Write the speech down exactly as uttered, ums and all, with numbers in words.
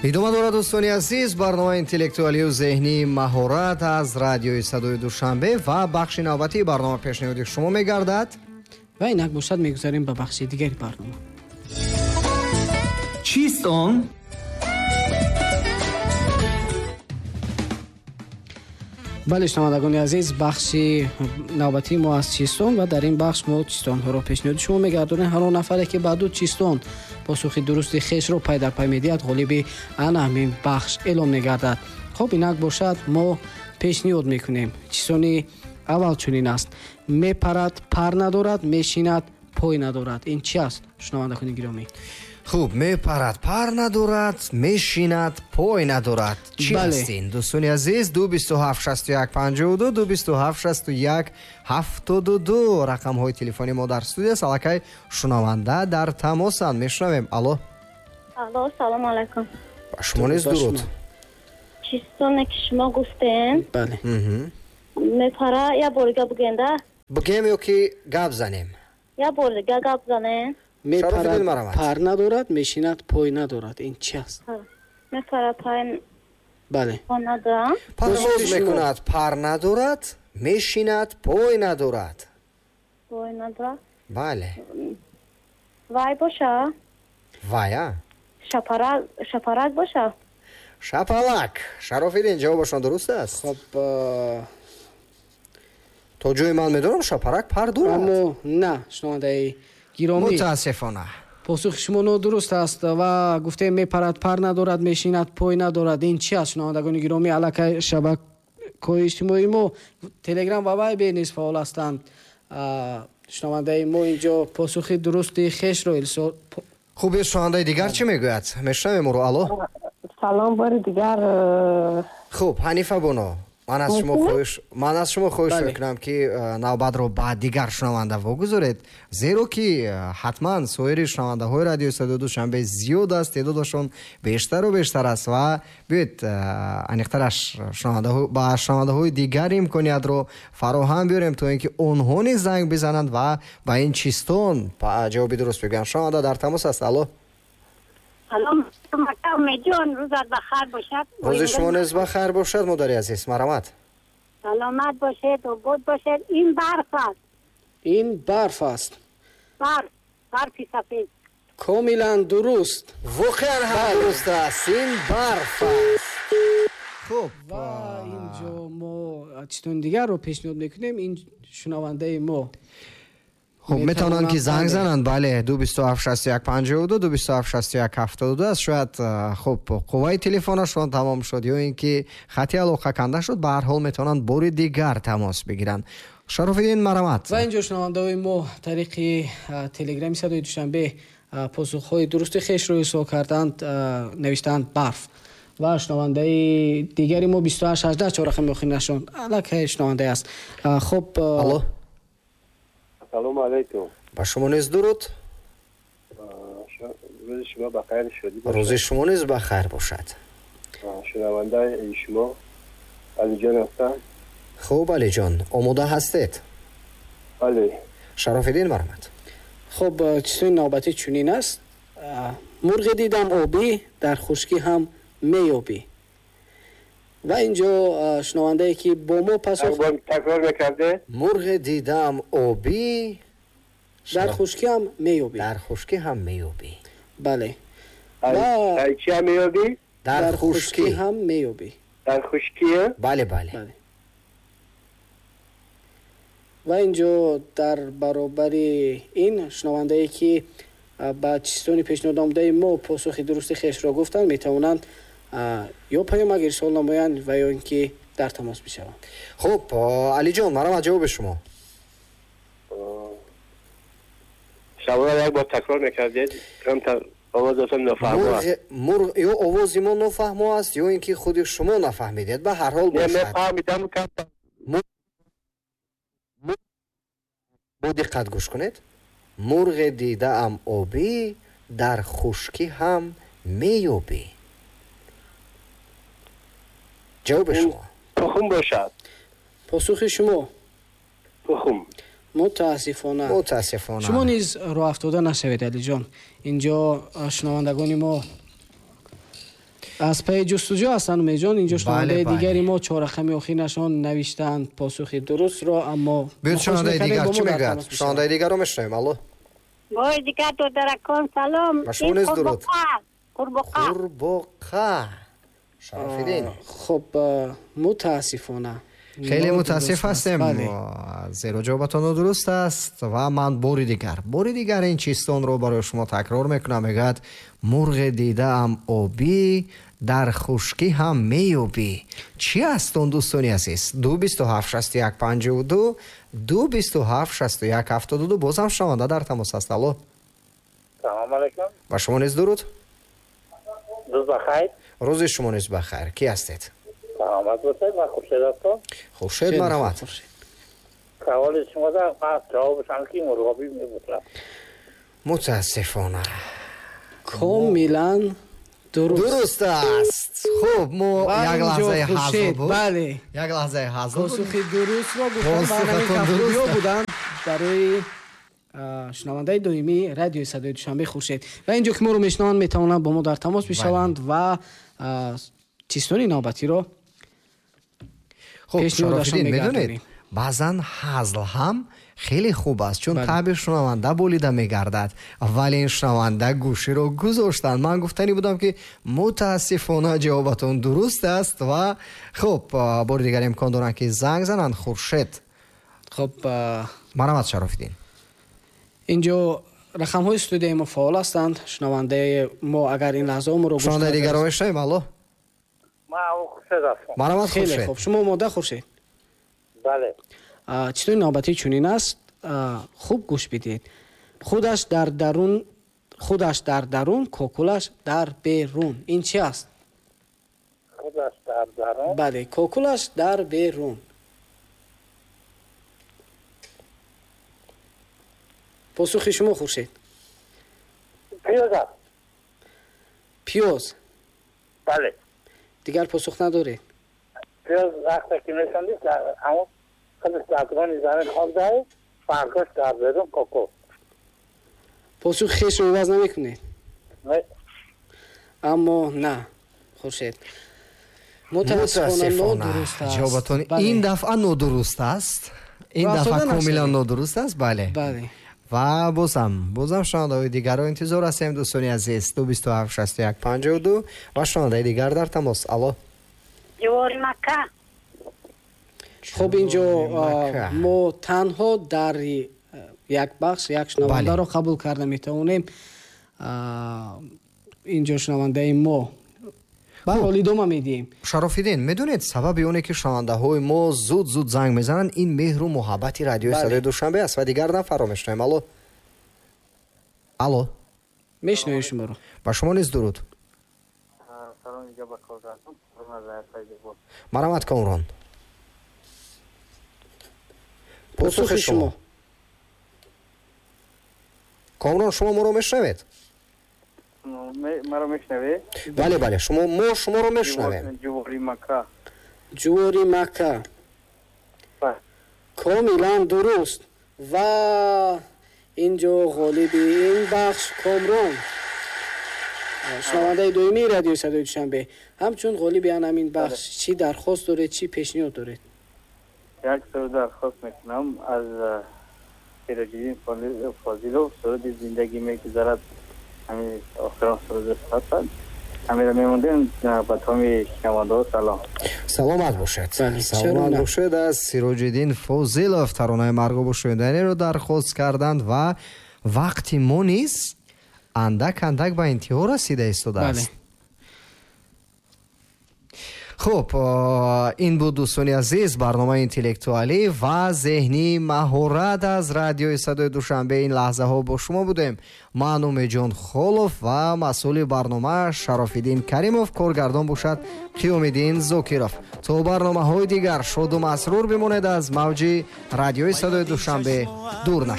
идома дорад дӯстони азиз барномаи интеллектуалию зеҳнии маҳорат аз радиои садои душанбе ва бахши навбатии барнома пешниҳоди шумо мегардад ва инак бошад мегузарем ба бахши дигари барнома. чист он? бале шунавандагони азиз, бахши навбатии мо аз чистон ва дар ин бахш мо чистонҳоро пешниҳоди шумо мегардонем. ҳар он нафаре ки ба ду чистон посухи дурусти хешро пай дар пай медиҳад, ғолиби ана ҳамин бахш эълон мегардад. хоб инак бошад, мо пешниҳод мекунем. чистони аввал чунин аст: мепарад, пар надорад, мешинад, пой надорад. ин чи аст шунавандагони гиромӣ? хуб, мепарад, пар надорад, мешинад, пой надорад. Чи аст ин? дӯстони азиз, ду бисту ҳафт шасту як панҷоҳу ду, ду бисту ҳафт шасту як ҳафтоду ду рақамҳои телефони мо дар студия. Салакай шунаванда дар тамосанд. Мешунавем. Алло. Алло, салом алайкум. ба шумо низ дуруд. чистоне ки шумо гуфтен, бале, мепара я борига бугенда? Бугем ё ки гап занем? Я борига гап занем. мепарад, пар надорад, мешинад, пой надорад. ин чи аст? мепара, пай бале, пой надорад. парвоз мекунад, пар надорад, мешинад, пой надорад. пой надорад. бале. вай боша? вая? шапарак, шапарак боша? шапалак. Шарофиддин, ҷавобашон дуруст аст? хоб, то ҷои ман медонам шапарак пар дорад. аммо на, шунавандаи гиромӣ, мутаассифона посухи шумо нодуруст аст ва гуфтем мепарад, пар надорад, мешинад, пой надорад. ин чи аст шунавандагони гиромӣ? аллакай шабакаҳои иҷтимоии мо, телеграм ва вайбер низ фаъол ҳастанд. шунавандаи мо инҷо посухи дурусти хешро илсо. хуб, ё шунавандаи дигар чӣ мегӯяд? мешунавем ӯро. Алло. салом, бори дигар. хуб, ҳанифа боно, ман аз шумо хоҳиш ман аз шумо хоҳиш мекунам ки навбатро ба дигар шунаванда вогузоред, зеро ки ҳатман соири шунавандаҳои радиои садои душанбе зиёд аст, теъдодашон бештару бештар аст ва биёед аниқтараш ба шунавандаҳои дигар имкониятро фароҳам биёрем, то ин ки онҳо низ занг бизананд ва ба ин чистон ҷавоби дуруст бигӯянд. шунаванда дар тамос аст. Алло. салом, меҷон, рӯзат бахайр бошад. рӯзи шумо низ бахайр бошад, модари азиз. марамат. саломат бошед, обод бошед. ин барф аст. ин барф аст. барф, барфи сафед. комилан дуруст. воқеан ҳам дуруст аст. ин барф аст. хуб, ва инҷо мо чистони дигарро пешниҳод мекунем. ин шунавандаи мо хуб, метавонанд ки занг зананд. бале, ду бисту ҳафт шасту як панҷоҳу ду, ду бисту ҳафт шасту як ҳафтоду ду аст. шояд хуб қувваи телефонашон тамом шуд ё ин ки хати алоқа канда шуд. ба ҳар ҳол метавонанд бори дигар тамос бигиранд. шарофиддин, марамат. ва инҷо шунавандаҳои мо тариқи телеграми садои душанбе посухҳои дурусти хешро ирсол карданд, навиштаанд барф. ва шунавандаи дигари мо бисту ҳашт ҳаждаҳ чор рақами охиринашон аллакай шунавандаи аст. хуб, алло. салом алайкум. ба шумо низ дуруд. рӯзи шумо бахайр шуд. рӯзи шумо низ бахайр бошад. шунавандаи шумо алиҷон ҳастам. хуб, алиҷон, омода ҳастед? бале. шарофиддин, марамат. хуб, чистони навбатӣ чунин аст: мурғи дидам обӣ, дар хушкӣ ҳам меёбӣ. ва инҷо шунавандае ки бо мо пасох такрор мекарде. мурғи дидам обӣ, дар хушкӣ ҳам меёбӣ. дар хушкӣ ҳам меёбӣ. бале. дар чи ҳам меёбӣ? дар хушкӣ ҳам меёбӣ. дар хушкӣ? бале, бале. ва инҷо дар баробари ин шунавандае ки ба чистони пешниҳоднамудаи мо посухи дурусти хешро гуфтанд, метавонанд ё паёмак ирсол намоянд ва ё ин ки дар тамос бишаванд. хуб, алиҷон, марамат, ҷавоби шумо. савола як бор такрор мекардед? овозатон нофаҳмо аст. ё овози мо нофаҳмо аст, ё ин ки худи шумо нафаҳмидед. ба ҳар ҳол бошад. мефаҳмидам. бо диққат гӯш кунед. мурғи дидаам обӣ, дар хушкӣ ҳам меёбӣ. ҷавоби шумо? тухм бошад. посухи шумо? тухм. мутаассифона. мутаассифона. шумо низ роҳ афтода нашавед алиҷон. инҷо шунавандагони мо аз пай ҷустуҷӯ ҳастанд умедҷон. инҷо шунавандаи бале. дигари мо чорахами охирашон навиштанд посухи дурустро, аммо биёд шунавандаи дигар чӣ мегӯяд? Шунавандаи дигарро мешунавем. алло бой дигар додаракон салом. Ба шумо низ дуруд. Қурбоқа. Қурбоқа. Шарофиддин. хуб мутаассифона хеле мутаассиф ҳастем, бале. зеро ҷавобатон нодуруст аст ва ман бори дигар бори дигар ин чистонро барои шумо такрор мекунам. мегӯяд мурғе дидаам обӣ дар хушкӣ ҳам меёбӣ. чӣ аст он дӯстони азиз? ду бисту ҳафт шасту як панҷоҳу ду ду бисту ҳафт шасту як ҳафтоду ду. бозам шунаванда дар тамос аст. алло салом алайкум. ба шумо низ дуруд. рӯз бахайр. рӯзи шумо низ бахайр. кӣ ҳастед? саломат бошед. ман хуршед ҳастам. хуршед марамат. саволи шумо дар ҷавобшан ки мурғобӣ мебудам. мутаассифона комилан дуруст дуруст аст. хуб мо як лаҳзаи ҳазл буд. бале як лаҳзаи ҳазл буд. посухи дурустро гуфтам. Посухатон барнамаи дуруст кафтуриё аст. буданд барои а, шунавандаи доимии радиои садои душанбе хуршед. ва инҷо ки моро мешунаванд метавонанд бо мо дар тамос бишаванд ва а, чистони навбатиро хуб пешниҳодашон Шарофиддин, медонед мегардонем. баъзан ҳазл ҳам хеле хуб аст, чун Бале. таби шунаванда болида мегардад, вале ин шунаванда гӯширо гузоштанд. ман гуфтани будам ки мутаассифона ҷавобатон дуруст аст ва хуб бори дигар имкон доранд ки занг зананд. хуршед хуб а, марамат Шарофиддин. инҷо рақамҳои студияи мо фаъол ҳастанд. шунавандаи мо агар ин лаҳзао моро гӯш шунавандаи карда- дигарро мешунавем. алло ман хуршед ҳастам. марамат хеле хуршед. хуб. шумо мода хуршед. бале. А, чистони навбатӣ чунин аст. а, хуб гӯш бидиҳед. худаш дар дарун худаш дар дарун кокулаш дар берун. ин чӣ аст? худаш дар дарун. бале кокулаш дар берун. посухи шумо хуршед. пиёз аст. пиёз. бале. дигар посух надоред? пиёз вақте ки мешандӣ ҳамон худаш дар даруни замин хобдаи фарқаш дар берун коко. посухи хешро иваз намекунед? не аммо на хуршед. мутаассифона нодуруст аст. ҷавобатон Бале. ин дафъа нодуруст аст. ин Ва дафъа асодан комилан нашудем. нодуруст аст. бале бале ва бозам бозам шунавандаҳои дигарро интизор ҳастем. дӯстони азиз ду бисту ҳафт шасту як панҷоҳу ду ва шунавандаи дигар дар тамос. алло ҷувори макка. хуб инҷо Макка. а, мо танҳо дар а, як бахш як шунавандаро қабул карда метавонем. А, инҷо шунавандаи мо барҳол идома медиҳем. Шарофиддин, медонед сабаби оне ки шунавандаҳои мо зуд зуд занг мезананд ин меҳру муҳаббати радиои Бале. садои душанбе аст ва дигар нафарро мешунавем. алло алло мешунавем шуморо. ба шумо низ дуруд. салом дига ба кордастам. марамат Комрон. посухи шумо. Комрон, шумо моро мешунавед? маро мешунавед? бале бале шумо мо шуморо мешунавем. ҷувори макка. ҷувори макка. ба комилан дуруст. ва инҷо ғолиби ин бахш Комрон, шунавандаи доимии радиои садои душанбе. ҳамчун ғолиби ан ҳамин бахш чӣ дархост доред, чӣ пешниҳод доред? як сур дархост мекунам аз Сироҷиддин Фозилов. суруди зиндагӣ мегузарад ҳамин охирон суруди сатад. ҳамеро мемондем ба томи шунавандаҳо салом. саломат бошед. Бале, саломат чаро на? бошед. аз Сироҷиддин Фозилов таронаи марғубу шуниданиро дархост карданд ва вақти мо низ андак андак ба интиҳо расида истодааст. Бале. хуб ин буд дӯстони азиз барномаи интеллектуалӣ ва зеҳнӣ маҳорат аз радиои садои душанбе. ин лаҳзаҳо бо шумо будем. ман Умедҷон Холов ва масъули барнома Шарофиддин Каримов, коргардон бошад Қиёмиддин Зокиров. то барномаҳои дигар шоду масрур бимонед. аз мавҷи радиои садои душанбе дур нашавед.